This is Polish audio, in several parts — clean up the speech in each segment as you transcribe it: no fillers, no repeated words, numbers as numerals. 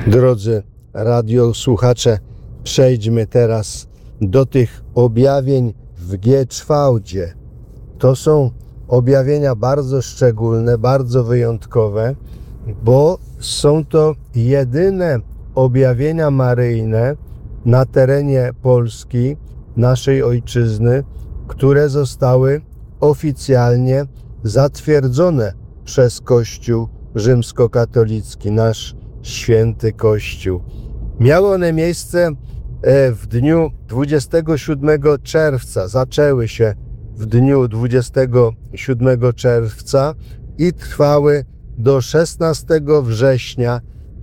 Drodzy radiosłuchacze, przejdźmy teraz do tych objawień w Gieczwałdzie. To są objawienia bardzo szczególne, bardzo wyjątkowe, bo są to jedyne objawienia maryjne na terenie Polski, naszej ojczyzny, które zostały oficjalnie zatwierdzone przez Kościół rzymskokatolicki, nasz święty Kościół. Miały one miejsce w dniu 27 czerwca, zaczęły się w dniu 27 czerwca i trwały do 16 września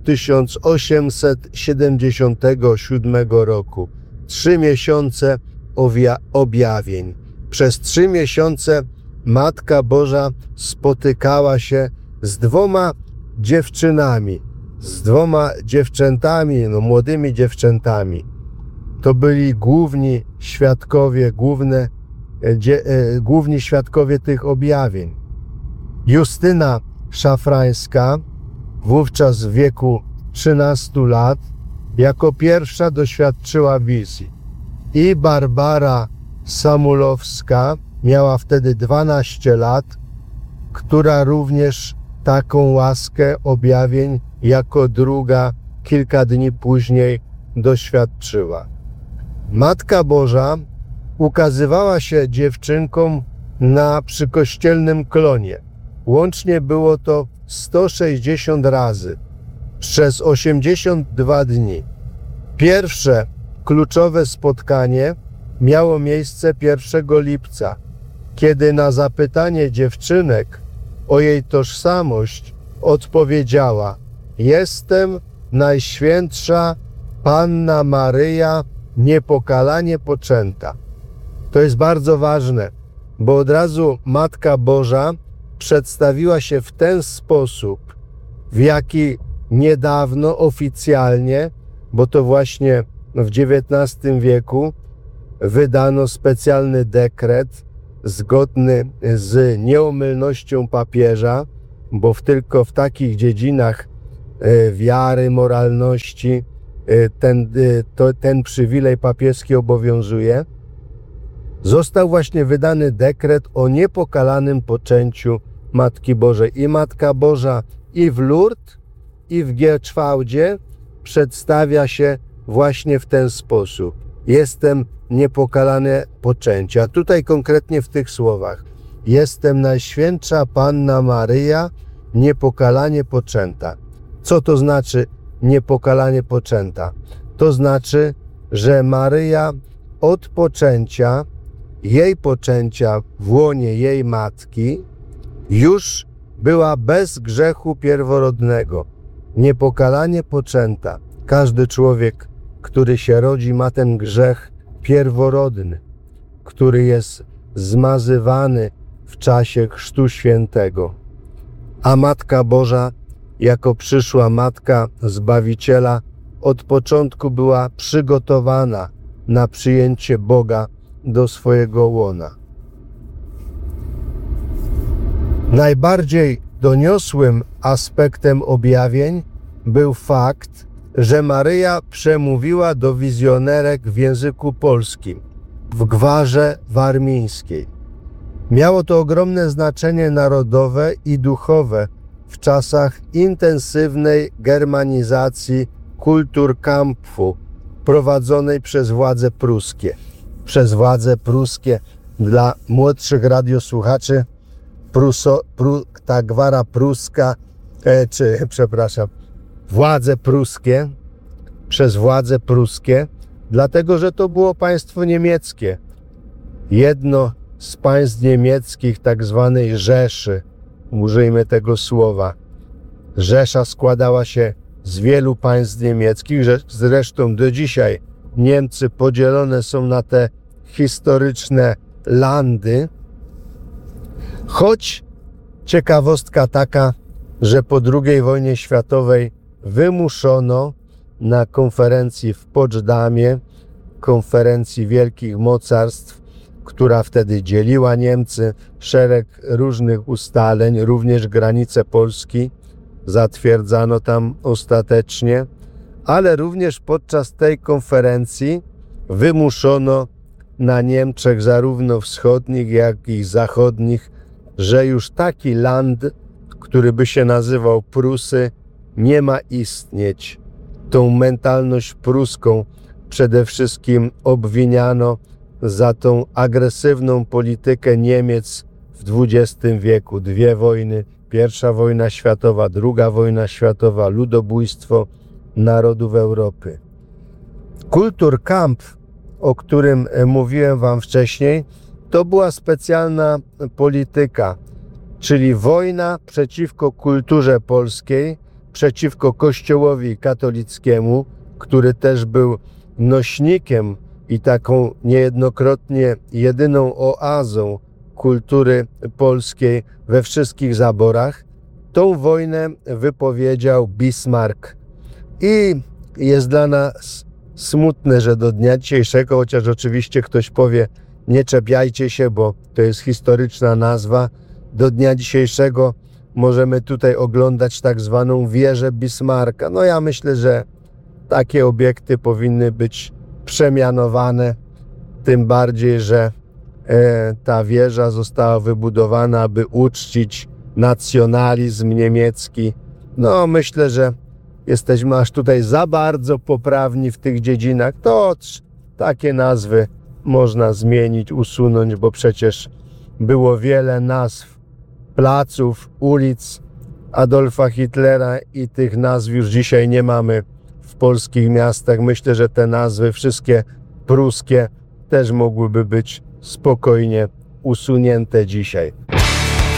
1877 roku. 3 miesiące objawień. Przez 3 miesiące Matka Boża spotykała się z dwoma dziewczynami, z dwoma dziewczętami, młodymi dziewczętami. To byli główni świadkowie, główni świadkowie tych objawień. Justyna Szafrańska, wówczas w wieku 13 lat, jako pierwsza doświadczyła wizji. I Barbara Samulowska miała wtedy 12 lat, która również taką łaskę objawień jako druga kilka dni później doświadczyła. Matka Boża ukazywała się dziewczynkom na przykościelnym klonie. Łącznie było to 160 razy przez 82 dni. Pierwsze kluczowe spotkanie miało miejsce 1 lipca, kiedy na zapytanie dziewczynek o jej tożsamość odpowiedziała: jestem Najświętsza Panna Maryja, niepokalanie poczęta. To jest bardzo ważne, bo od razu Matka Boża przedstawiła się w ten sposób, w jaki niedawno oficjalnie, bo to właśnie w XIX wieku wydano specjalny dekret zgodny z nieomylnością papieża, bo tylko w takich dziedzinach wiary, moralności ten przywilej papieski obowiązuje. Został właśnie wydany dekret o niepokalanym poczęciu Matki Bożej. I Matka Boża i w Lourdes, i w Gieczwałdzie przedstawia się właśnie w ten sposób. Jestem niepokalane poczęcie. A tutaj konkretnie w tych słowach: jestem Najświętsza Panna Maryja, niepokalanie poczęta. Co to znaczy niepokalanie poczęta? To znaczy, że Maryja od poczęcia, jej poczęcia w łonie jej matki, już była bez grzechu pierworodnego. Niepokalanie poczęta. Każdy człowiek, który się rodzi, ma ten grzech pierworodny, który jest zmazywany w czasie Chrztu Świętego. A Matka Boża, jako przyszła Matka Zbawiciela, od początku była przygotowana na przyjęcie Boga do swojego łona. Najbardziej doniosłym aspektem objawień był fakt, że Maryja przemówiła do wizjonerek w języku polskim, w gwarze warmińskiej. Miało to ogromne znaczenie narodowe i duchowe w czasach intensywnej germanizacji Kulturkampfu prowadzonej przez władze pruskie. Przez władze pruskie, dla młodszych radiosłuchaczy, ta gwara pruska, władze pruskie, przez władze pruskie, dlatego że to było państwo niemieckie. Jedno z państw niemieckich, tak zwanej Rzeszy, użyjmy tego słowa. Rzesza składała się z wielu państw niemieckich, zresztą do dzisiaj Niemcy podzielone są na te historyczne landy. Choć ciekawostka taka, że po II wojnie światowej wymuszono na konferencji w Poczdamie, konferencji wielkich mocarstw, która wtedy dzieliła Niemcy, szereg różnych ustaleń, również granice Polski zatwierdzano tam ostatecznie. ale również podczas tej konferencji wymuszono na Niemczech zarówno wschodnich, jak i zachodnich, że już taki land, który by się nazywał Prusy, nie ma istnieć. Tą mentalność pruską przede wszystkim obwiniano za tą agresywną politykę Niemiec w XX wieku. Dwie wojny, I wojna światowa, II wojna światowa, ludobójstwo narodów Europy. Kulturkampf, o którym mówiłem wam wcześniej, to była specjalna polityka, czyli wojna przeciwko kulturze polskiej, przeciwko Kościołowi katolickiemu, który też był nośnikiem i taką niejednokrotnie jedyną oazą kultury polskiej we wszystkich zaborach. Tą wojnę wypowiedział Bismarck. I jest dla nas smutne, że do dnia dzisiejszego, chociaż oczywiście ktoś powie, nie czepiajcie się, bo to jest historyczna nazwa, do dnia dzisiejszego możemy tutaj oglądać tak zwaną wieżę Bismarcka. No ja myślę, że takie obiekty powinny być przemianowane, tym bardziej, że ta wieża została wybudowana, aby uczcić nacjonalizm niemiecki. No myślę, że jesteśmy aż tutaj za bardzo poprawni w tych dziedzinach. To takie nazwy można zmienić, usunąć, bo przecież było wiele nazw placów, ulic Adolfa Hitlera i tych nazw już dzisiaj nie mamy w polskich miastach. Myślę, że te nazwy wszystkie pruskie też mogłyby być spokojnie usunięte dzisiaj.